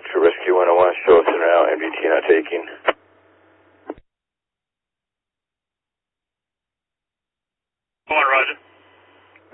to Rescue 101, show us around, MDT not taking. Go on, Roger.